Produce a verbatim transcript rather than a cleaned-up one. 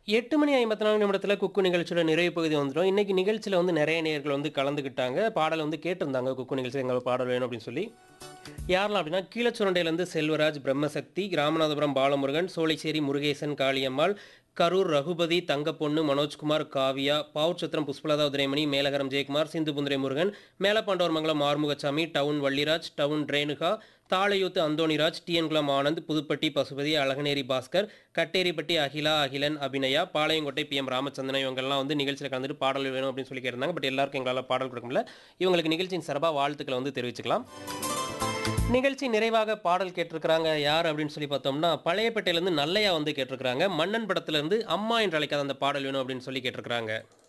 எட்டு மணி ஐம்பத்தி நான்கு நிமிடத்துல குக்கு நிகழ்ச்சியோட நிறைவு பகுதி வந்துட்டோம். இன்னைக்கு நிகழ்ச்சியில வந்து நெறைய நேயர்கள் வந்து கலந்துக்கிட்டாங்க. பாடல் வந்து கேட்டிருந்தாங்க. குக்கு நிகழ்ச்சியில எங்களுக்கு பாடல் வேணும் அப்படின்னு சொல்லி. யாரெல்லாம் அப்படின்னா, கீழச்சுரண்டையிலேருந்து செல்வராஜ், பிரம்மசக்தி, ராமநாதபுரம் பாலமுருகன், சோலைச்சேரி முருகேசன், காளியம்மாள், கரூர் ரகுபதி, தங்கப்பொண்ணு, மனோஜ்குமார், காவியா, பாவுச்சத்திரம் புஷ்பலதா உதயமணி, மேலகரம் Jayakumar, சிந்துபுந்துரை Murugan, மேலப்பாண்டவர்மங்கலம் Arumugasamy, down Valliraj, down Renuka, Thalaiyuthu Anthonyraj, டிஎன்குளம் Anand, Pudupatti Pasupathi, Alaganeri Bhaskar, Katteripatti Akila, Akilan, Abhinaya, Palayamkottai B M Ramachandran இவங்கெல்லாம் வந்து நிகழ்ச்சியில் கலந்துட்டு பாடல் வேணும் அப்படின்னு சொல்லி கேட்டிருந்தாங்க. பட் எல்லாருக்கும் எங்களால் பாடல் கொடுக்க முடியல. இவங்களுக்கு நிகழ்ச்சியின் சார்பாக வாழ்த்துக்களை வந்து தெரிவிச்சுக்கலாம். நிகழ்ச்சி நிறைவாக பாடல் கேட்டிருக்கிறாங்க யார் அப்படின்னு சொல்லி பார்த்தோம்னா, பழையப்பேட்டையிலேருந்து நல்லையா வந்து கேட்டிருக்கிறாங்க. மன்னன் படத்திலிருந்து அம்மா என்று அழைக்காத அந்த பாடல் வேணும் அப்படின்னு சொல்லி கேட்டிருக்கிறாங்க.